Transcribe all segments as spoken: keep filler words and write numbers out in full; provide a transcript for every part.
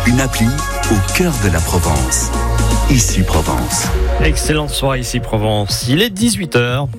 une appli au cœur de la Provence. Ici Provence. Excellente soirée ici Provence. Il est dix-huit heures.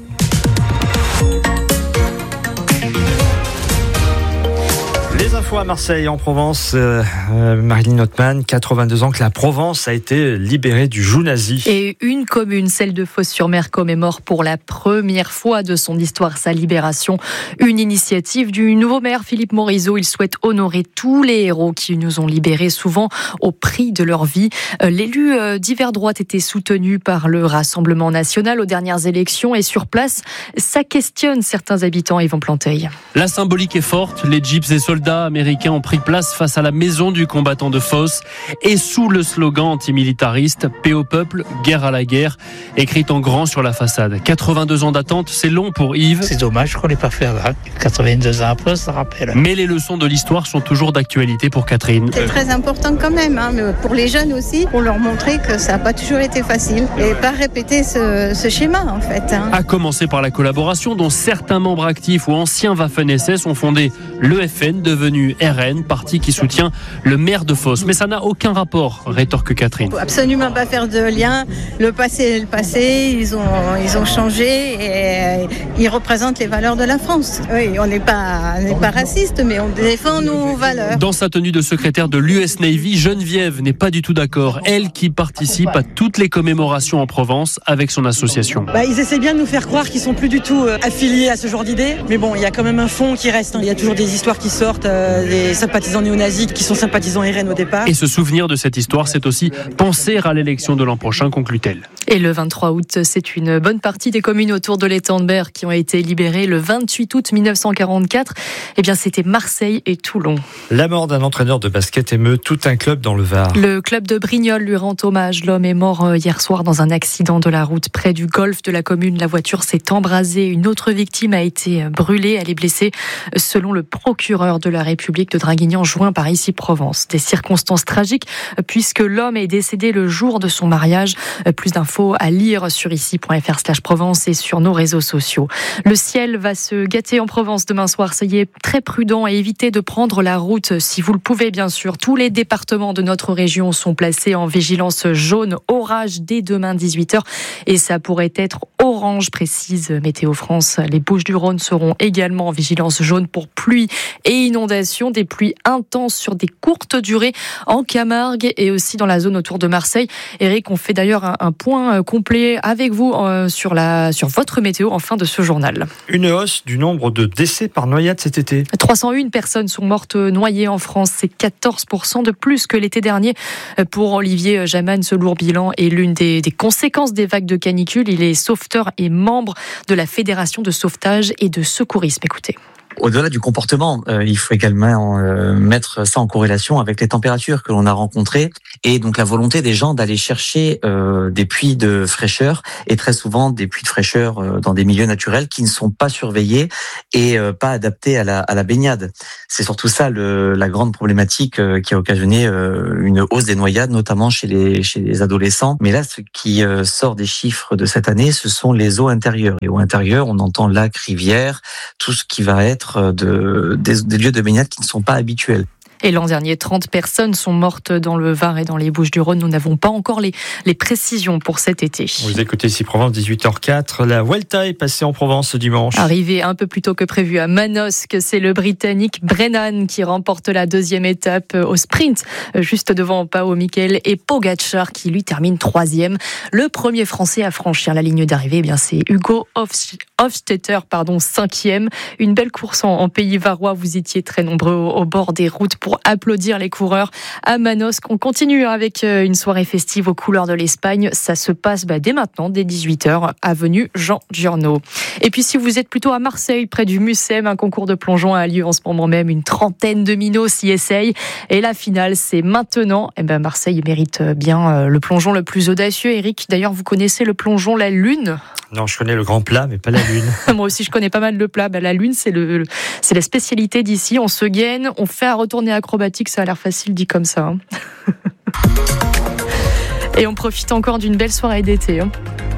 Les infos à Marseille, en Provence, euh, euh, Marilyn Hotman, quatre-vingt-deux ans que la Provence a été libérée du joug nazi. Et une commune, celle de Fos-sur-Mer, commémore pour la première fois de son histoire sa libération. Une initiative du nouveau maire Philippe Morisot. Il souhaite honorer tous les héros qui nous ont libérés, souvent au prix de leur vie. Euh, l'élu euh, d'hiver droite était soutenu par le Rassemblement national aux dernières élections et sur place, ça questionne certains habitants. Yvan Planteil. La symbolique est forte. Les jeeps et soldats américains ont pris place face à la maison du combattant de Fos et sous le slogan antimilitariste « Paix au peuple, guerre à la guerre » écrit en grand sur la façade. quatre-vingt-deux ans d'attente, c'est long pour Yves. C'est dommage qu'on l'ait pas fait avant. quatre-vingt-deux ans après, ça rappelle. Mais les leçons de l'histoire sont toujours d'actualité pour Catherine. C'est très important quand même, hein, mais pour les jeunes aussi, pour leur montrer que ça n'a pas toujours été facile et pas répéter ce, ce schéma en fait. Hein. À commencer par la collaboration dont certains membres actifs ou anciens Waffen-S S ont fondé l'E F N, devenu R N, parti qui soutient le maire de Fos. Mais ça n'a aucun rapport, rétorque Catherine. Il ne faut absolument pas faire de lien. Le passé est le passé, ils ont, ils ont changé et ils représentent les valeurs de la France. Oui, on n'est pas, on n'est pas raciste, mais on défend nos valeurs. Dans sa tenue de secrétaire de l'U S Navy, Geneviève n'est pas du tout d'accord. Elle qui participe à toutes les commémorations en Provence avec son association. Bah, ils essaient bien de nous faire croire qu'ils sont plus du tout euh, affiliés à ce genre d'idées. Mais bon, il y a quand même un fond qui reste. Hein. Il y a toujours des histoires qui sortent, euh, des sympathisants néo-nazis qui sont sympathisants R N au départ. Et se souvenir de cette histoire, c'est aussi penser à l'élection de l'an prochain, conclut-elle. Et le vingt-trois août, c'est une bonne partie des communes autour de l'Étang-de-Berre qui ont été libérées. Le vingt-huit août mille neuf cent quarante-quatre, eh bien, c'était Marseille et Toulon. La mort d'un entraîneur de basket émeut tout un club dans le Var. Le club de Brignoles lui rend hommage. L'homme est mort hier soir dans un accident de la route près du golfe de la commune. La voiture s'est embrasée. Une autre victime a été brûlée. Elle est blessée, selon le procureur de la République de Draguignan, joint par Ici Provence. Des circonstances tragiques puisque l'homme est décédé le jour de son mariage. Plus d'infos à lire sur ici.fr slash Provence et sur nos réseaux sociaux. Le ciel va se gâter en Provence demain soir. Soyez très prudents et évitez de prendre la route si vous le pouvez, bien sûr. Tous les départements de notre région sont placés en vigilance jaune orage dès demain dix-huit heures et ça pourrait être orange, précise Météo France. Les Bouches-du-Rhône seront également en vigilance jaune pour pluie et inondations, des pluies intenses sur des courtes durées en Camargue et aussi dans la zone autour de Marseille. Eric, on fait d'ailleurs un, un point complet avec vous euh, sur, la, sur votre météo en fin de ce journal. Une hausse du nombre de décès par noyade cet été. trois cent un personnes sont mortes noyées en France. C'est quatorze pour cent de plus que l'été dernier. Pour Olivier Jaman, ce lourd bilan est l'une des, des conséquences des vagues de canicule. Il est sauveteur et membre de la Fédération de sauvetage et de secourisme. Écoutez. Au-delà du comportement, euh, il faut également euh, mettre ça en corrélation avec les températures que l'on a rencontrées et donc la volonté des gens d'aller chercher euh, des puits de fraîcheur et très souvent des puits de fraîcheur euh, dans des milieux naturels qui ne sont pas surveillés et euh, pas adaptés à la, à la baignade. C'est surtout ça le, la grande problématique euh, qui a occasionné euh, une hausse des noyades, notamment chez les, chez les adolescents. Mais là, ce qui euh, sort des chiffres de cette année, ce sont les eaux intérieures. Et eaux intérieures, on entend lacs, rivières, tout ce qui va être De, des, des lieux de baignade qui ne sont pas habituels. Et l'an dernier, trente personnes sont mortes dans le Var et dans les Bouches-du-Rhône. Nous n'avons pas encore les, les précisions pour cet été. Vous écoutez ici Provence, dix-huit heures quatre. La Vuelta est passée en Provence ce dimanche. Arrivé un peu plus tôt que prévu à Manosque, c'est le Britannique Brennan qui remporte la deuxième étape au sprint, juste devant Pao Mikel et Pogacar qui lui termine troisième. Le premier Français à franchir la ligne d'arrivée, eh bien c'est Hugo Hofstetter, pardon, cinquième. Une belle course en, en pays varois. Vous étiez très nombreux au, au bord des routes pour pour applaudir les coureurs à Manosque. On continue avec une soirée festive aux couleurs de l'Espagne. Ça se passe bah, dès maintenant, dès dix-huit heures, avenue Jean Giorno. Et puis si vous êtes plutôt à Marseille, près du Mucem, un concours de plongeon a lieu en ce moment même. Une trentaine de minots s'y essayent. Et la finale, c'est maintenant. Et ben Marseille mérite bien le plongeon le plus audacieux. Eric, d'ailleurs, vous connaissez le plongeon La Lune ? Non, je connais le grand plat, mais pas la Lune. Moi aussi, je connais pas mal le plat. Ben, la Lune, c'est, le, c'est la spécialité d'ici. On se gaine, on fait un retourné acrobatique. Ça a l'air facile dit comme ça. Hein. Et on profite encore d'une belle soirée d'été. Hein.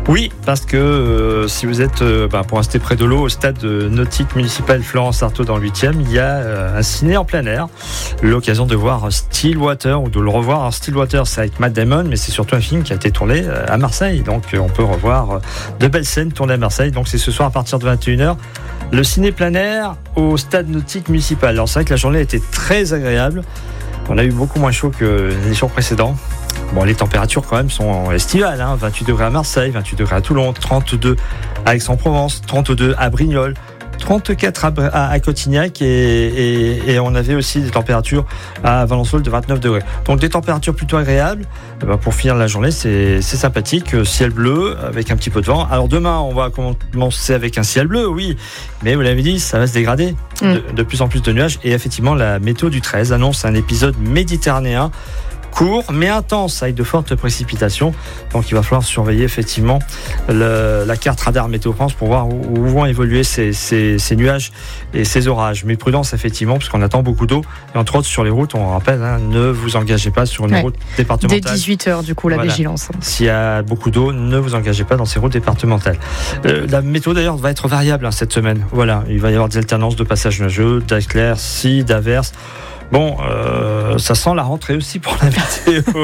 Oui, parce que euh, si vous êtes, euh, bah, pour rester près de l'eau, au stade nautique municipal Florence Artaud dans le huitième, il y a euh, un ciné en plein air. L'occasion de voir Stillwater ou de le revoir. Alors, Stillwater, c'est avec Matt Damon, mais c'est surtout un film qui a été tourné euh, à Marseille. Donc, euh, on peut revoir euh, de belles scènes tournées à Marseille. Donc, c'est ce soir à partir de vingt et une heures. Le ciné plein air au stade nautique municipal. Alors, c'est vrai que la journée a été très agréable. On a eu beaucoup moins chaud que les jours précédents. Bon, les températures quand même sont estivales, hein. vingt-huit degrés à Marseille, vingt-huit degrés à Toulon, trente-deux à Aix-en-Provence, trente-deux à Brignoles, trente-quatre à, à, à Cotignac et, et, et on avait aussi des températures à Valençol de vingt-neuf degrés. Donc des températures plutôt agréables. Et ben pour finir la journée, c'est, c'est sympathique. Ciel bleu avec un petit peu de vent. Alors demain, on va commencer avec un ciel bleu, oui, mais vous l'avez dit, ça va se dégrader. Mmh. De, de plus en plus de nuages. Et effectivement, la météo du treize annonce un épisode méditerranéen court mais intense avec de fortes précipitations, donc il va falloir surveiller effectivement le, la carte radar Météo France pour voir où, où vont évoluer ces, ces, ces nuages et ces orages, mais prudence effectivement parce qu'on attend beaucoup d'eau et entre autres sur les routes, on rappelle, hein, ne vous engagez pas sur une ouais. route départementale dès dix-huit heures du coup la voilà. vigilance, s'il y a beaucoup d'eau, ne vous engagez pas dans ces routes départementales. euh, la météo d'ailleurs va être variable hein, cette semaine, voilà, il va y avoir des alternances de passages nuageux, d'éclaircies, d'averses. Bon, euh, ça sent la rentrée aussi pour la météo.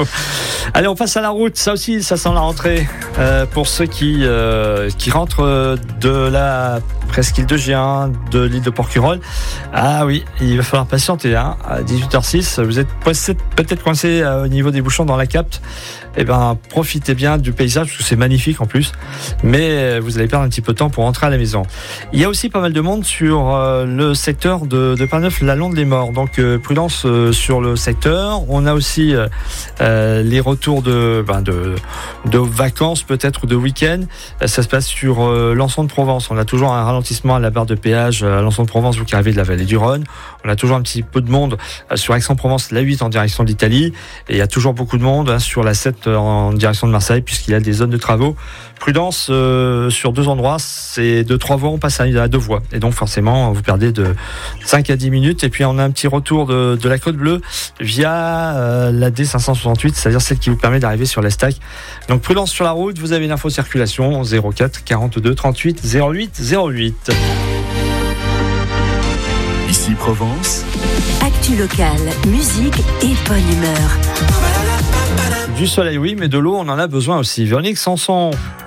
Allez, on passe à la route. Ça aussi, ça sent la rentrée. Euh, pour ceux qui, euh, qui rentrent de la presqu'île de Gien, de l'île de Porquerolles. Ah oui, il va falloir patienter. Hein. À dix-huit heures six, vous êtes peut-être coincé au niveau des bouchons dans la Capte. Eh ben, profitez bien du paysage parce que c'est magnifique en plus. Mais vous allez perdre un petit peu de temps pour rentrer à la maison. Il y a aussi pas mal de monde sur euh, le secteur de, de Pin-Neuf-la-Londe-les-Morts. Donc euh, prudence euh, sur le secteur. On a aussi euh, euh, les retours de, ben, de, de vacances peut-être ou de week-end. Ça se passe sur euh, l'ensemble de Provence. On a toujours un ralentissement à la barre de péage à l'ensemble de Provence, vous qui arrivez de la vallée du Rhône. On a toujours un petit peu de monde euh, sur Aix-en-Provence, la huit en direction de l'Italie. Et il y a toujours beaucoup de monde hein, sur la sept en direction de Marseille puisqu'il y a des zones de travaux. Prudence euh, sur deux endroits, c'est de trois voies, on passe à deux voies. Et donc forcément, vous perdez de cinq à dix minutes. Et puis on a un petit retour de, de la Côte Bleue via euh, la D cinq cent soixante-huit, c'est-à-dire celle qui vous permet d'arriver sur l'Estac. Donc prudence sur la route, vous avez l'info circulation zéro quatre quarante-deux trente-huit zéro huit zéro huit. Ici Provence. Actu locale, musique et bonne humeur. Du soleil, oui, mais de l'eau, on en a besoin aussi. Véronique Sanson.